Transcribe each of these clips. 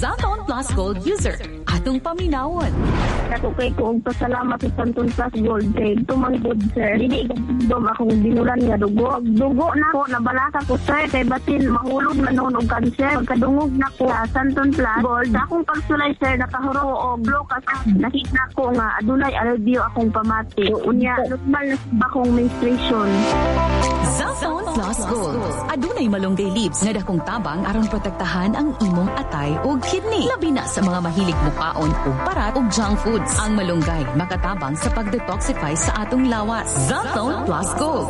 Santon Plus Gold user. Atong paminawon. Ako kay kong pasalamat sa Santon Plus Gold kay tumanggod sir. Dili igdom akong binulan nga dugo. Dugo na ko nabalaka ko sir kay batin mahulog na noon og cancer. Kadungog na ko sa Santon Plus Gold. Akong pagsulay sir nakahuro og blokas. Nakita ko nga adunay alibyo akong pamati. Unya normal na akong menstruation. Santon Plus Gold. Adunay malunggay leaves nga dakong tabang aron protektahan ang imong atay ug kidney. Labi na sa mga mahilig mukaon ug parat ug junk foods. Ang malunggay makatabang sa pag-detoxify sa atong lawas. Santon Plus Gold.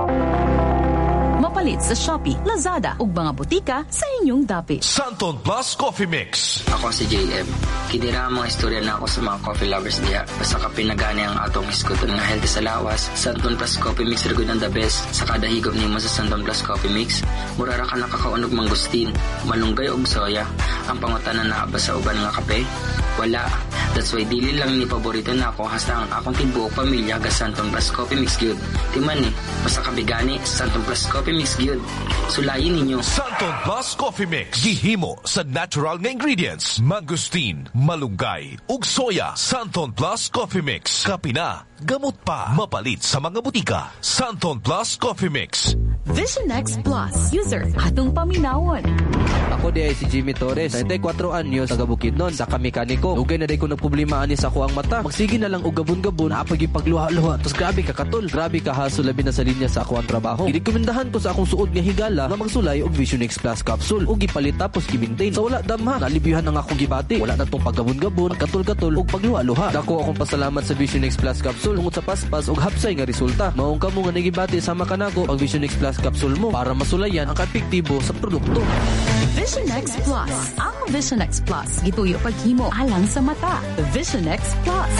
Mapalit sa Shopee, Lazada ug mga butika sa inyong dapit. Santon Plus Coffee Mix. Ako si JM. Kinira ang mga istorya na ako sa mga coffee lovers diya. Basta ka pinagani ang atong iskuton nga healthy sa lawas. Santon Plus Coffee Mix rigod ang the best. Sa kada higop nimo sa Santon Plus Coffee Mix, murara ka nakakaunog mangustin, malunggay ug soya. Ang pangutanan na ba sa uban nga kape? Wala. That's why dili lang ni paborito na ako hasta ang akong tibuok pamilya ga Santon Plus Coffee Mix gyud. Timan ni, basta kabigani Santon Plus Coffee Mix gyud. Sulayin ninyo. Santon Plus Coffee Mix. Gihimo sa natural nga ingredients. Mangustin, malunggay, ug soya. Santon Plus Coffee Mix. Kapina, gamot pa. Mapalit sa mga butika. Santon Plus Coffee Mix. Vision X Plus user. Atong paminawon. Ako di ay si Jimmy Torres, 94 anyos, taga Bukidnon, sa kamekaniko. Ugay na day ko nagproblema ani sa ako ang mata. Magsige na lang og gabon-gabon, apag ipagluha-luha. Tapos grabe ka katol, grabe ka haso labi na sa linya sa ako ang trabaho. Girekomendahan ko sa akong suod nga higala nga magsulay og Vision X Plus capsule. Ug gipalit tapos gi-maintain. Sa wala damha, nalibiyuhan ang akong gibati. Wala na tong paggabon-gabon, katol-katol ug pagluha-luha. Dako akong pasalamat sa Vision X Plus capsule tungod sa paspas ug hapsay nga resulta. Maong kamo nga nagibati sama kanako ang Vision X Plus capsule mo para masulayan ang epektibo sa produkto. Vision X Plus. Ang Vision X Plus gituyo paghimo alang sa mata. Vision X Plus.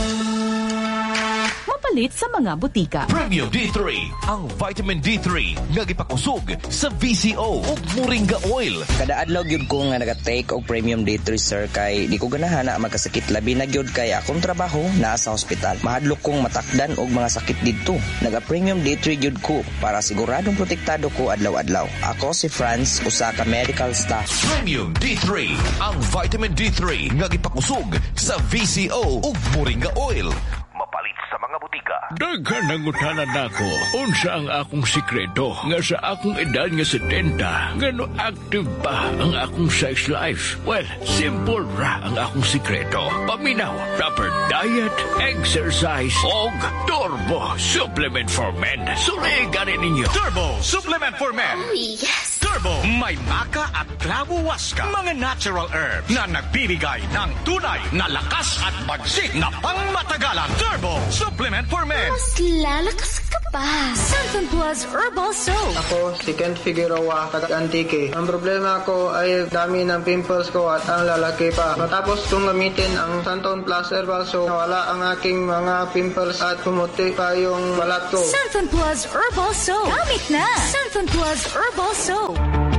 Mapalit sa mga butika. Premium D3, ang vitamin D3 nga gipakusog sa VCO ug Moringa Oil. Kada adlaw gyud ko nga naga-take og Premium D3 sir kay di ko ganahan na magkasakit labi na gyud kay akong trabaho naa sa ospital. Mahadlok kong matakdan og mga sakit didto. Naga-Premium D3 gyud ko para siguradong protektado ko adlaw-adlaw. Ako si Franz, usa ka medical staff. Premium D3, ang vitamin D3 nga gipakusog sa VCO ug Moringa Oil. Mapalit sa mga butika. Daghan nangutanan nako unsa ang akong sikreto nga sa akong edad nga 70 ngano active pa ang akong sex life. Well, simple ra ang akong sikreto. Paminaw, proper diet, exercise og Turbo Supplement for Men. Surigan ninyo. Turbo Supplement for Men. Oh, yes. Turbo, may maca at clavo huasca, mga natural herbs na nagbibigay ng tunay na lakas at bagsik na pangmatagalan. Turbo Supplement for Men. Mas lalakas ka pa. Santon Plus Herbal Soap. Ako si Kent Figueroa, taga-Antique. Ang problema ko ay dami ng pimples ko at ang lalaki pa. Matapos kong gamitin ang Santon Plus Herbal Soap, nawala ang aking mga pimples at pumuti pa yung balat ko. Santon Plus Herbal Soap. Gamit na. Santon Plus Herbal Soap.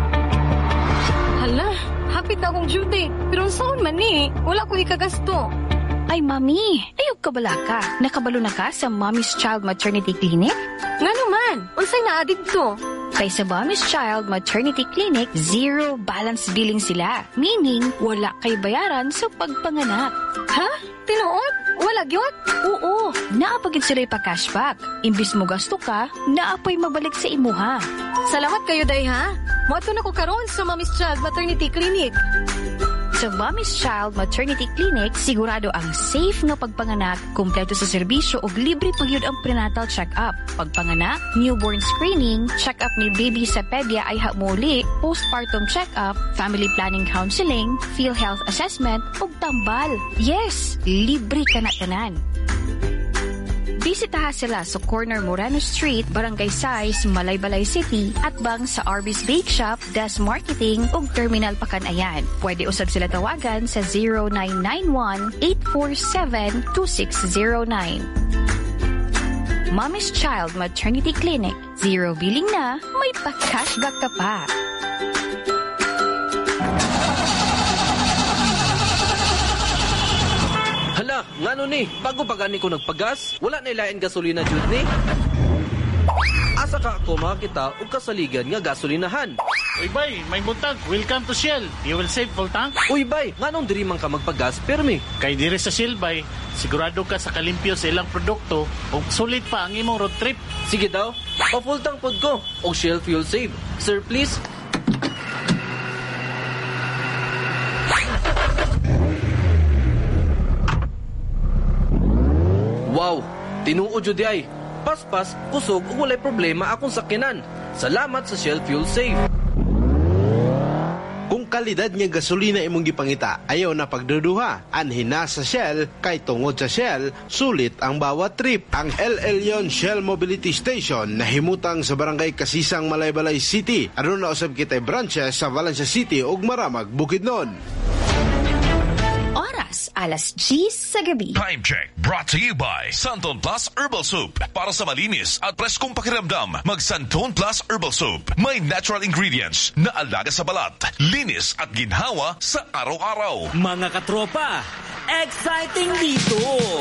Hala, hapit na akong duty. Pero saan man eh, wala ko ikagasto. Ay, Mami, ayog ka bala ka? Nakabalo na ka sa Mommy's Child Maternity Clinic? Nga naman, unsay naadid to? Kay sa Mommy's Child Maternity Clinic, zero balance billing sila. Meaning, wala kay bayaran sa pagpanganak. Ha? Tinuod? Wala gyud? Oo, naapagin sila pa-cashback. Imbis mo gasto ka, naapoy mabalik sa imuha. Salamat kayo, day ha? Moto na ko karon sa Mommy's Child Maternity Clinic. Sa Mommy's Child Maternity Clinic, sigurado ang safe nga pagpanganak, kumpleto sa serbisyo ug libre pagyud ang prenatal check-up. Pagpanganak, newborn screening, check-up ni baby sa pedya ay hamuli, postpartum check-up, family planning counseling, PhilHealth assessment ug tambal. Yes, libre ka na tanan. Bisitaha sila sa corner Moreno Street, Barangay Sais, Malaybalay City, at bang sa Arby's Bake Shop, Des Marketing ug Terminal Pakanayan. Pwede usab sila tawagan sa 0991-847-2609. Mommy's Child Maternity Clinic. Zero billing na, may pa-cashback ka pa. Hala, ngano ni? Bago pa gani ko nagpagas, wala na ilain gasolina jud ni. Asa ka ako makakita og kasaligan nga gasolinahan? Uy, bay, may buntag. Welcome to Shell. You will save full tank. Uy, bay, nganong diri man ka magpagas, permi? Kay dire sa Shell, bay, sigurado ka sa kalimpyo sa ilang produkto ug sulit pa ang imong road trip. Sige daw, pa-full tank pod ko. O Shell Fuel Save. Sir, please. Wow, tinuod jud ay. Paspas, kusog ug walay problema akong sakyanan. Salamat sa Shell Fuel Save. Kung kalidad nga gasolina imong gipangita, ayaw na pagduduha. Anhin na sa Shell, kay tungod sa Shell, sulit ang bawat trip. Ang El Elyon Shell Mobility Station na himutang sa Barangay Kasisang, Malaybalay City. Ano na usab kitay branches sa Valencia City ug Maramag, Bukidnon. Oras, alas 10 sa gabi. Time check brought to you by Santon Plus Herbal Soup. Para sa malinis at preskong pakiramdam, mag Santon Plus Herbal Soup. May natural ingredients na alaga sa balat, linis at ginhawa sa araw-araw. Mga katropa, exciting dito!